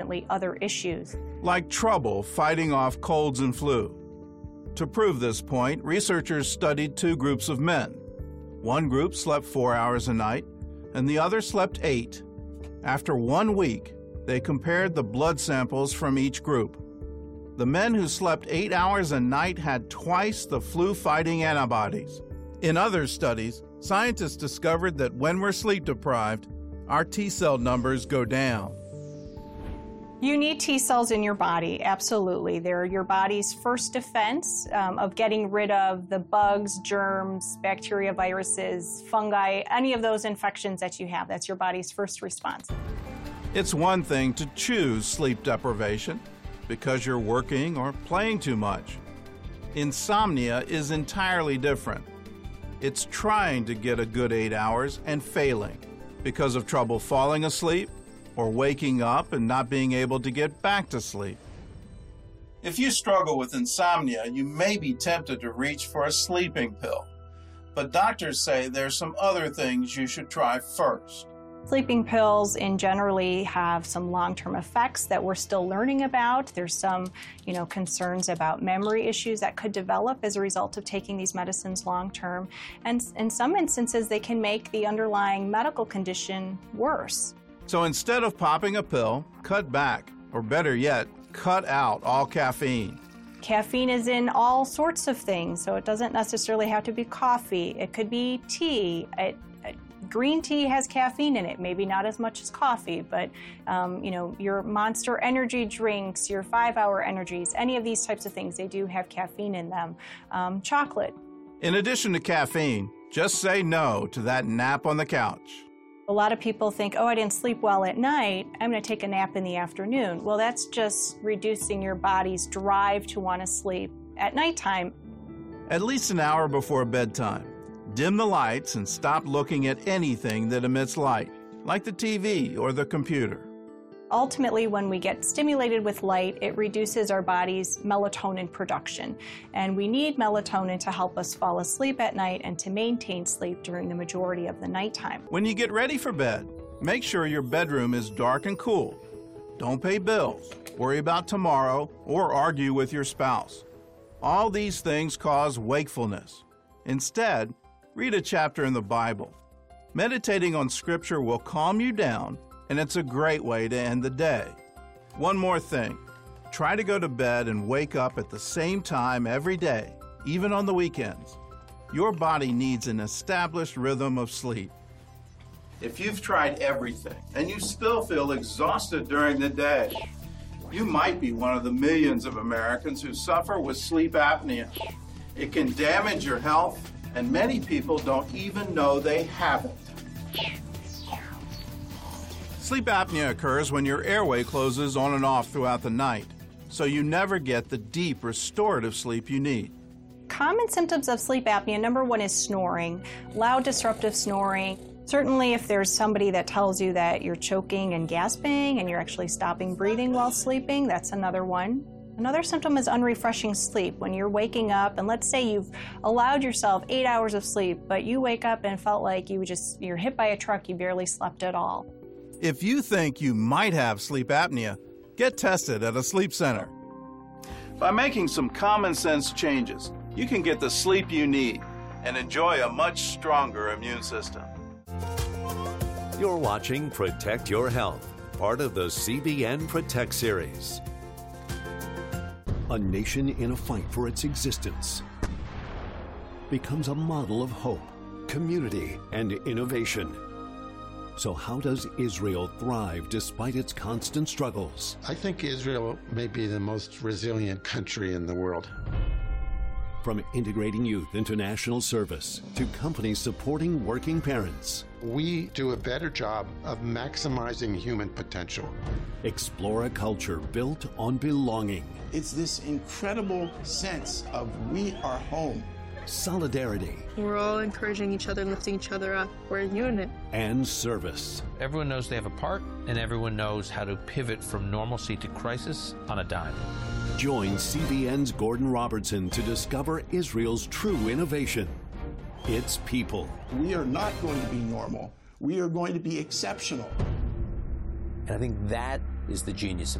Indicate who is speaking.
Speaker 1: other issues.
Speaker 2: Like trouble fighting off colds and flu. To prove this point, researchers studied two groups of men. One group slept 4 hours a night, and the other slept 8. After 1 week, they compared the blood samples from each group. The men who slept 8 hours a night had twice the flu-fighting antibodies. In other studies, scientists discovered that when we're sleep deprived, our T-cell numbers go down.
Speaker 1: You need T cells in your body, absolutely. They're your body's first defense of getting rid of the bugs, germs, bacteria, viruses, fungi, any of those infections that you have. That's your body's first response.
Speaker 2: It's one thing to choose sleep deprivation because you're working or playing too much. Insomnia is entirely different. It's trying to get a good 8 hours and failing because of trouble falling asleep or waking up and not being able to get back to sleep. If you struggle with insomnia, you may be tempted to reach for a sleeping pill. But doctors say there's some other things you should try first.
Speaker 1: Sleeping pills generally have some long-term effects that we're still learning about. There's some, concerns about memory issues that could develop as a result of taking these medicines long-term. And in some instances, they can make the underlying medical condition worse.
Speaker 2: So instead of popping a pill, cut back, or better yet, cut out all caffeine.
Speaker 1: Caffeine is in all sorts of things, so it doesn't necessarily have to be coffee. It could be tea. Green tea has caffeine in it, maybe not as much as coffee, but your Monster energy drinks, your 5-hour energies, any of these types of things, they do have caffeine in them. Chocolate.
Speaker 2: In addition to caffeine, just say no to that nap on the couch.
Speaker 1: A lot of people think, I didn't sleep well at night, I'm going to take a nap in the afternoon. Well, that's just reducing your body's drive to want to sleep at nighttime.
Speaker 2: At least an hour before bedtime, dim the lights and stop looking at anything that emits light, like the TV or the computer.
Speaker 1: Ultimately, when we get stimulated with light, it reduces our body's melatonin production. And we need melatonin to help us fall asleep at night and to maintain sleep during the majority of the nighttime.
Speaker 2: When you get ready for bed, make sure your bedroom is dark and cool. Don't pay bills, worry about tomorrow, or argue with your spouse. All these things cause wakefulness. Instead, read a chapter in the Bible. Meditating on Scripture will calm you down, and it's a great way to end the day. One more thing, try to go to bed and wake up at the same time every day, even on the weekends. Your body needs an established rhythm of sleep. If you've tried everything and you still feel exhausted during the day, you might be one of the millions of Americans who suffer with sleep apnea. It can damage your health, and many people don't even know they have it. Sleep apnea occurs when your airway closes on and off throughout the night, so you never get the deep restorative sleep you need.
Speaker 1: Common symptoms of sleep apnea, number one is snoring, loud disruptive snoring. Certainly if there's somebody that tells you that you're choking and gasping and you're actually stopping breathing while sleeping, that's another one. Another symptom is unrefreshing sleep. When you're waking up, and let's say you've allowed yourself 8 hours of sleep, but you wake up and felt like you're hit by a truck, you barely slept at all.
Speaker 2: If you think you might have sleep apnea, get tested at a sleep center. By making some common sense changes, you can get the sleep you need and enjoy a much stronger immune system.
Speaker 3: You're watching Protect Your Health, part of the CBN Protect series.
Speaker 4: A nation in a fight for its existence becomes a model of hope, community, and innovation. So how does Israel thrive despite its constant struggles?
Speaker 5: I think Israel may be the most resilient country in the world.
Speaker 4: From integrating youth into national service to companies supporting working parents.
Speaker 5: We do a better job of maximizing human potential.
Speaker 4: Explore a culture built on belonging.
Speaker 6: It's this incredible sense of we are home.
Speaker 4: Solidarity.
Speaker 7: We're all encouraging each other, lifting each other up. We're a unit.
Speaker 4: And service.
Speaker 8: Everyone knows they have a part, and everyone knows how to pivot from normalcy to crisis on a dime.
Speaker 4: Join CBN's Gordon Robertson to discover Israel's true innovation. Its people.
Speaker 6: We are not going to be normal. We are going to be exceptional.
Speaker 9: And I think that is the genius